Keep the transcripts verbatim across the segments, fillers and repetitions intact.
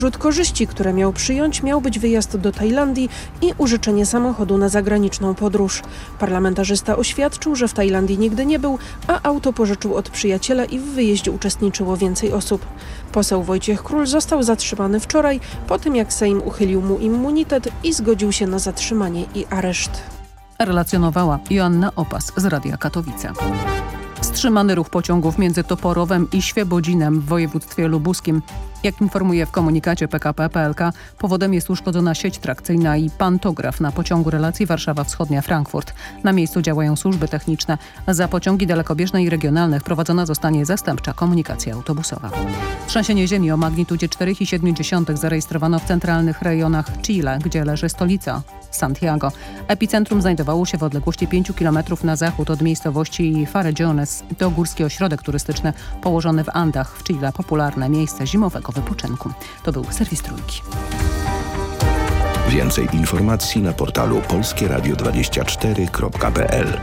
Wśród korzyści, które miał przyjąć, miał być wyjazd do Tajlandii i użyczenie samochodu na zagraniczną podróż. Parlamentarzysta oświadczył, że w Tajlandii nigdy nie był, a auto pożyczył od przyjaciela i w wyjeździe uczestniczyło więcej osób. Poseł Wojciech Król został zatrzymany wczoraj, po tym jak Sejm uchylił mu immunitet i zgodził się na zatrzymanie i areszt. Relacjonowała Joanna Opas z Radia Katowice. Wstrzymany ruch pociągów między Toporowem i Świebodzinem w województwie lubuskim. Jak informuje w komunikacie P K P P L K, powodem jest uszkodzona sieć trakcyjna i pantograf na pociągu relacji Warszawa Wschodnia-Frankfurt. Na miejscu działają służby techniczne. Za pociągi dalekobieżne i regionalne wprowadzona zostanie zastępcza komunikacja autobusowa. Trzęsienie ziemi o magnitudzie cztery i siedem dziesiątych zarejestrowano w centralnych rejonach Chile, gdzie leży stolica Santiago. Epicentrum znajdowało się w odległości pięciu kilometrów na zachód od miejscowości Farellones. To górski ośrodek turystyczny położony w Andach w Chile, popularne miejsce zimowego wypoczynku. To był serwis Trójki. Więcej informacji na portalu polskie radio dwadzieścia cztery kropka p l.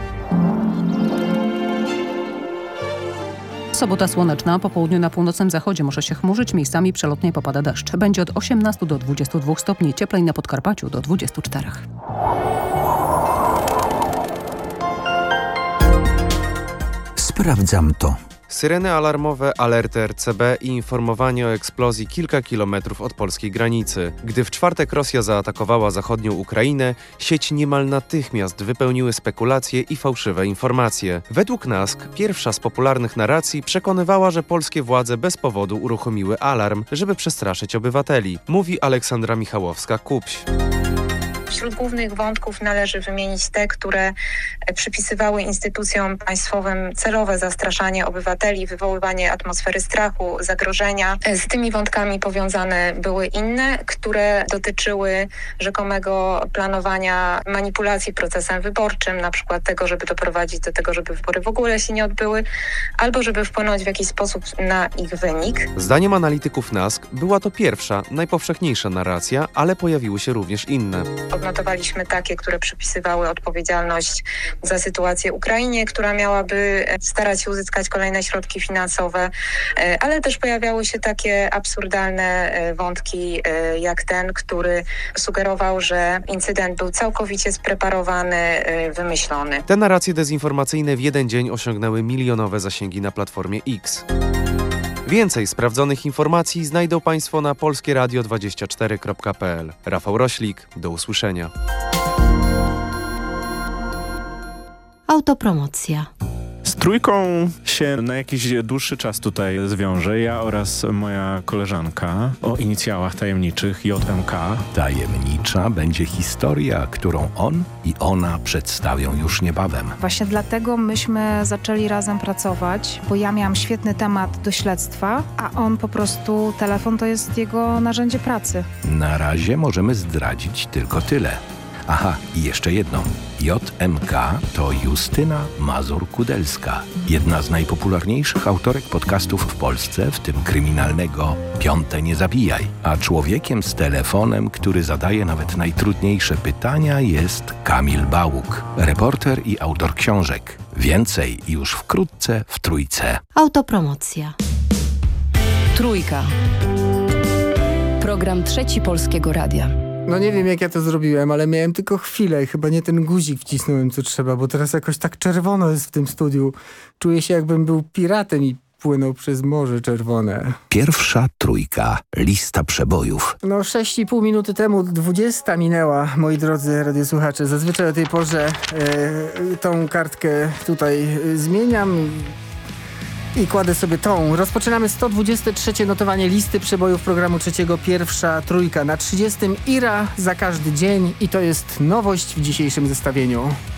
Sobota słoneczna, po południu na północnym zachodzie może się chmurzyć, miejscami przelotnie popada deszcz. Będzie od osiemnastu do dwudziestu dwóch stopni, cieplej na Podkarpaciu do dwudziestu czterech. Sprawdzam to. Syreny alarmowe, alerty R C B i informowanie o eksplozji kilka kilometrów od polskiej granicy. Gdy w czwartek Rosja zaatakowała zachodnią Ukrainę, sieć niemal natychmiast wypełniły spekulacje i fałszywe informacje. Według N A S K pierwsza z popularnych narracji przekonywała, że polskie władze bez powodu uruchomiły alarm, żeby przestraszyć obywateli, mówi Aleksandra Michałowska-Kupś. Wśród głównych wątków należy wymienić te, które przypisywały instytucjom państwowym celowe zastraszanie obywateli, wywoływanie atmosfery strachu, zagrożenia. Z tymi wątkami powiązane były inne, które dotyczyły rzekomego planowania manipulacji procesem wyborczym, na przykład tego, żeby doprowadzić do tego, żeby wybory w ogóle się nie odbyły, albo żeby wpłynąć w jakiś sposób na ich wynik. Zdaniem analityków N A S K była to pierwsza, najpowszechniejsza narracja, ale pojawiły się również inne. Odnotowaliśmy takie, które przypisywały odpowiedzialność za sytuację w Ukrainie, która miałaby starać się uzyskać kolejne środki finansowe, ale też pojawiały się takie absurdalne wątki jak ten, który sugerował, że incydent był całkowicie spreparowany, wymyślony. Te narracje dezinformacyjne w jeden dzień osiągnęły milionowe zasięgi na platformie X. Więcej sprawdzonych informacji znajdą Państwo na polskie radio dwadzieścia cztery kropka p l. Rafał Roślik, do usłyszenia. Autopromocja. Z Trójką się na jakiś dłuższy czas tutaj zwiążę, ja oraz moja koleżanka o inicjałach tajemniczych J M K. Tajemnicza będzie historia, którą on i ona przedstawią już niebawem. Właśnie dlatego myśmy zaczęli razem pracować, bo ja miałam świetny temat do śledztwa, a on po prostu, telefon to jest jego narzędzie pracy. Na razie możemy zdradzić tylko tyle. Aha, i jeszcze jedno. J M K to Justyna Mazur-Kudelska, jedna z najpopularniejszych autorek podcastów w Polsce, w tym kryminalnego Piąte nie zabijaj. A człowiekiem z telefonem, który zadaje nawet najtrudniejsze pytania, jest Kamil Bałuk, reporter i autor książek. Więcej już wkrótce w Trójce. Autopromocja. Trójka. Program Trzeci Polskiego Radia. No nie wiem, jak ja to zrobiłem, ale miałem tylko chwilę i chyba nie ten guzik wcisnąłem, co trzeba, bo teraz jakoś tak czerwono jest w tym studiu. Czuję się, jakbym był piratem i płynął przez Morze Czerwone. Pierwsza Trójka. Lista przebojów. No sześć i pół minuty temu dwudziesta minęła, moi drodzy radiosłuchacze. Zazwyczaj o tej porze e, tą kartkę tutaj e, zmieniam i kładę sobie tą. Rozpoczynamy sto dwudzieste trzecie notowanie listy przebojów programu trzeciego. Pierwsza Trójka. Na trzydziestym Ira za każdy dzień i to jest nowość w dzisiejszym zestawieniu.